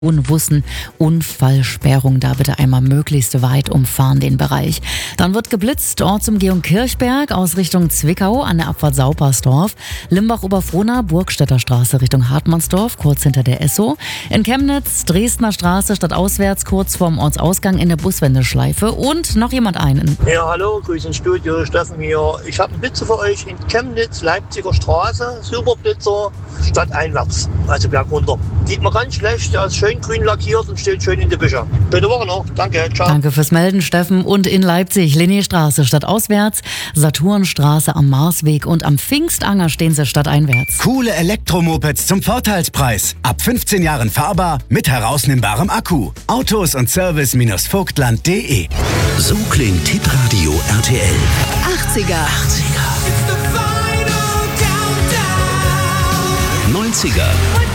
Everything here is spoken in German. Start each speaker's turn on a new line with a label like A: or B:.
A: Unwussen, Unfallsperrung, da bitte einmal möglichst weit umfahren den Bereich. Dann wird geblitzt, Ortsumgehung Kirchberg aus Richtung Zwickau an der Abfahrt Saupersdorf, Limbach-Oberfrohna, Burgstädter Straße Richtung Hartmannsdorf, kurz hinter der Esso, in Chemnitz, Dresdner Straße stadtauswärts, kurz vorm Ortsausgang in der Buswendeschleife und noch jemand einen.
B: Ja, hallo, grüß ins Studio, Steffen hier. Ich habe einen Blitzer für euch in Chemnitz, Leipziger Straße, Superblitzer, stadteinwärts, also bergunter. Sieht man ganz schlecht, der ist schön grün lackiert und steht schön in der Büsche. Schöne Woche noch, danke, ciao.
A: Danke fürs Melden, Steffen. Und in Leipzig, Linnéstraße stadtauswärts, Saturnstraße am Marsweg und am Pfingstanger stehen sie stadteinwärts.
C: Coole Elektromopeds zum Vorteilspreis. Ab 15 Jahren fahrbar mit herausnimmbarem Akku. Autos und Service-vogtland.de.
D: So klingt Hitradio RTL.
E: 80er.
D: 90er.